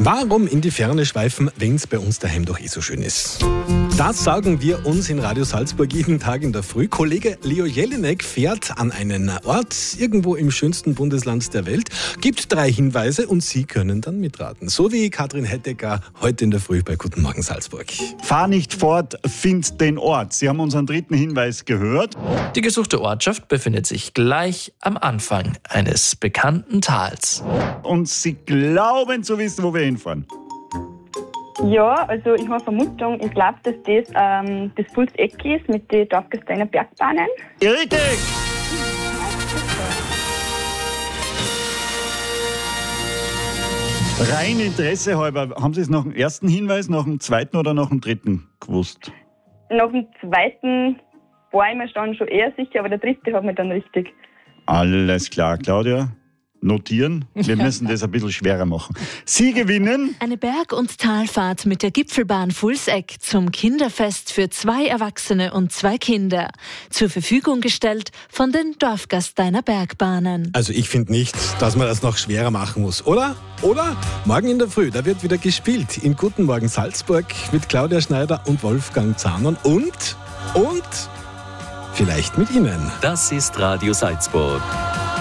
Warum in die Ferne schweifen, wenn es bei uns daheim doch so schön ist? Das sagen wir uns in Radio Salzburg jeden Tag in der Früh. Kollege Leo Jelinek fährt an einen Ort irgendwo im schönsten Bundesland der Welt, gibt 3 Hinweise und Sie können dann mitraten. So wie Katrin Hettecker heute in der Früh bei Guten Morgen Salzburg. Fahr nicht fort, find den Ort. Sie haben unseren 3. Hinweis gehört. Die gesuchte Ortschaft befindet sich gleich am Anfang eines bekannten Tals. Und Sie glauben zu wissen, wo wir hinfahren. Ja, also ich habe eine Vermutung, ich glaube, dass das Pulseck ist mit den Dorfgasteiner Bergbahnen. Ja, richtig! Rein Interesse halber, haben Sie es nach dem ersten Hinweis, nach dem zweiten oder nach dem dritten gewusst? Nach dem zweiten war ich mir schon eher sicher, aber der dritte hat mir dann richtig. Alles klar, Claudia. Notieren. Wir müssen das ein bisschen schwerer machen. Sie gewinnen eine Berg- und Talfahrt mit der Gipfelbahn Fulseck zum Kinderfest für 2 Erwachsene und 2 Kinder. Zur Verfügung gestellt von den Dorfgasteiner Bergbahnen. Also ich finde nicht, dass man das noch schwerer machen muss, oder? Oder? Morgen in der Früh, da wird wieder gespielt im Guten Morgen Salzburg mit Claudia Schneider und Wolfgang Zahnon und vielleicht mit Ihnen. Das ist Radio Salzburg.